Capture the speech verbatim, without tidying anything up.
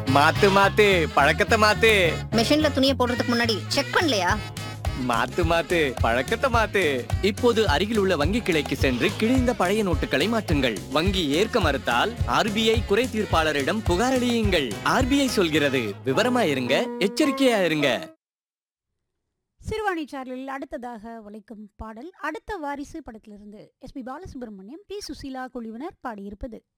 மாத்து மாத்து பழக்கத்தை மாத்து. மெஷின்ல துணியை போடுறதுக்கு முன்னாடி செக் பண்ணலையா? மாத்து மாத்து பழக்கத்தை மாத்து. இப்போது அருகில் உள்ள வங்கி கிளைக்கு சென்று கிழிந்த பழைய நோட்டுகளை மாற்றுங்கள். வங்கி ஏற்க மறுத்தால் ஆர்பிஐ குறை தீர்ப்பாளரிடம் புகார் அளியுங்கள். ஆர்பிஐ சொல்கிறது, விவரமா இருங்க, எச்சரிக்கையா இருங்க. சிறுவாணி சாரலில் அடுத்ததாக உழைக்கும் பாடல் அடுத்த வாரிசு படத்திலிருந்து S B Balasubramaniam, B Susheela குழுவினர் பாடியிருப்பது.